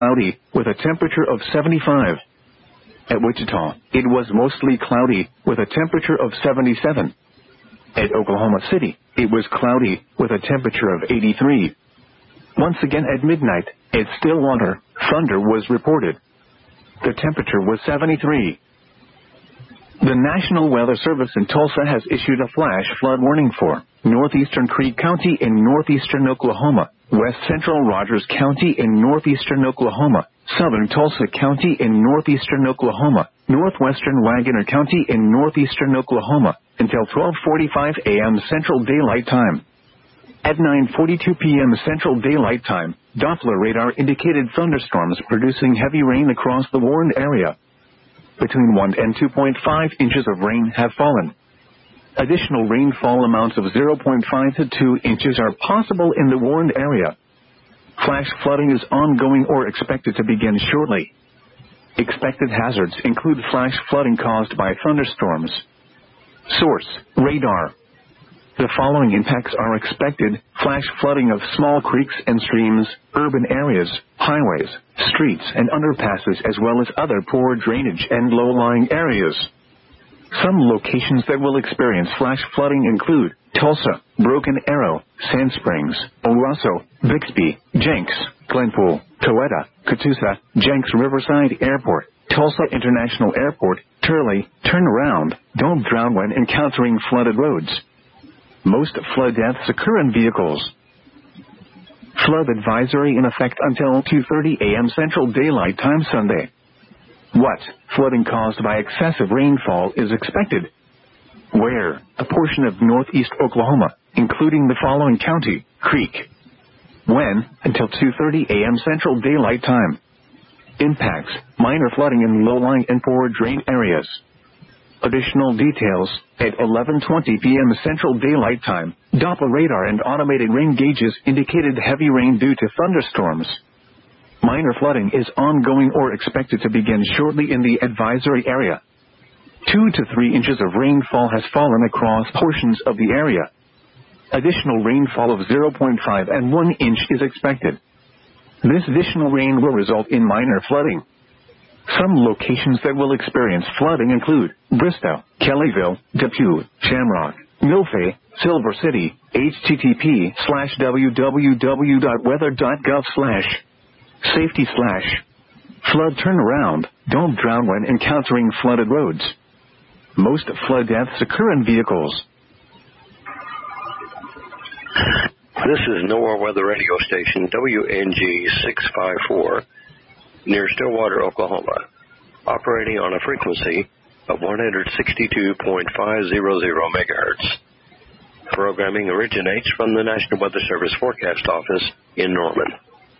cloudy, with a temperature of 75. At Wichita, it was mostly cloudy, with a temperature of 77. At Oklahoma City, it was cloudy, with a temperature of 83. Once again at midnight, at Stillwater, thunder was reported. The temperature was 73. The National Weather Service in Tulsa has issued a flash flood warning for northeastern Creek County in northeastern Oklahoma, west central Rogers County in northeastern Oklahoma, southern Tulsa County in northeastern Oklahoma, northwestern Wagoner County in northeastern Oklahoma, until 12:45 a.m. Central Daylight Time. At 9:42 p.m. Central Daylight Time, Doppler radar indicated thunderstorms producing heavy rain across the warned area. Between 1 and 2.5 inches of rain have fallen. Additional rainfall amounts of 0.5 to 2 inches are possible in the warned area. Flash flooding is ongoing or expected to begin shortly. Expected hazards include flash flooding caused by thunderstorms. Source: radar. The following impacts are expected: flash flooding of small creeks and streams, urban areas, highways, streets and underpasses, as well as other poor drainage and low-lying areas. Some locations that will experience flash flooding include Tulsa, Broken Arrow, Sand Springs, El Paso, Bixby, Jenks, Glenpool, Towanda, Catoosa, Jenks Riverside Airport, Tulsa International Airport, Turley. Turn around, don't drown when encountering flooded roads. Most flood deaths occur in vehicles. Flood advisory in effect until 2:30 a.m. Central Daylight Time Sunday. What flooding caused by excessive rainfall is expected? Where? A portion of northeast Oklahoma, including the following county: Creek. When? Until 2:30 a.m. Central Daylight Time. Impacts: minor flooding in low-lying and poor drain areas. Additional details: at 11:20 p.m. Central Daylight Time, Doppler radar and automated rain gauges indicated heavy rain due to thunderstorms. Minor flooding is ongoing or expected to begin shortly in the advisory area. 2 to 3 inches of rainfall has fallen across portions of the area. Additional rainfall of 0.5 and 1 inch is expected. This additional rain will result in minor flooding. Some locations that will experience flooding include Bristow, Kellyville, Depew, Shamrock, Milfay, Silver City. http://www.weather.gov/safety/flood turnaround. Don't drown when encountering flooded roads. Most flood deaths occur in vehicles. This is NOAA Weather Radio Station WNG 654 near Stillwater, Oklahoma, operating on a frequency of 162.500 megahertz. Programming originates from the National Weather Service Forecast Office in Norman.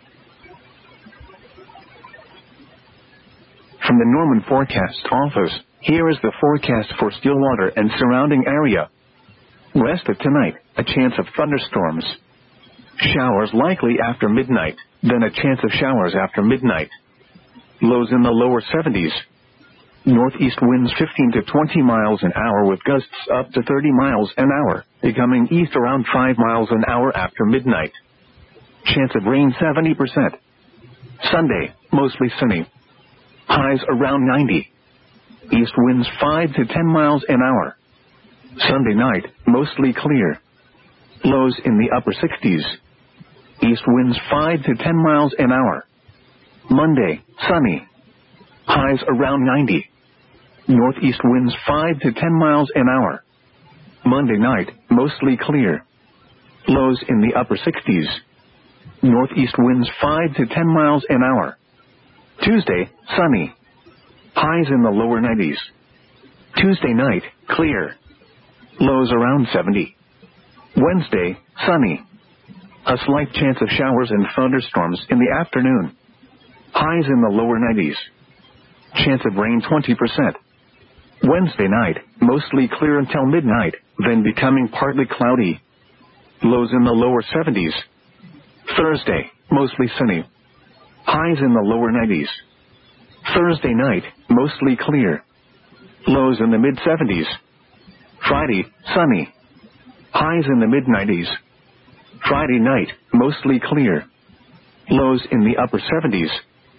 From the Norman Forecast Office, here is the forecast for Stillwater and surrounding area. West of tonight, a chance of thunderstorms. Showers likely after midnight, then a chance of showers after midnight. Lows in the lower 70s. Northeast winds 15 to 20 miles an hour with gusts up to 30 miles an hour, becoming east around 5 miles an hour after midnight. Chance of rain 70%. Sunday, mostly sunny. Highs around 90. East winds 5 to 10 miles an hour. Sunday night, mostly clear. Lows in the upper 60s. East winds 5 to 10 miles an hour. Monday, sunny. Highs around 90. Northeast winds 5 to 10 miles an hour. Monday night, mostly clear. Lows in the upper 60s. Northeast winds 5 to 10 miles an hour. Tuesday, sunny. Highs in the lower 90s. Tuesday night, clear. Lows around 70. Wednesday, sunny. A slight chance of showers and thunderstorms in the afternoon. Highs in the lower 90s. Chance of rain 20%. Wednesday night, mostly clear until midnight, then becoming partly cloudy. Lows in the lower 70s. Thursday, mostly sunny. Highs in the lower 90s. Thursday night, mostly clear. Lows in the mid-70s. Friday, sunny. Highs in the mid-90s. Friday night, mostly clear. Lows in the upper 70s.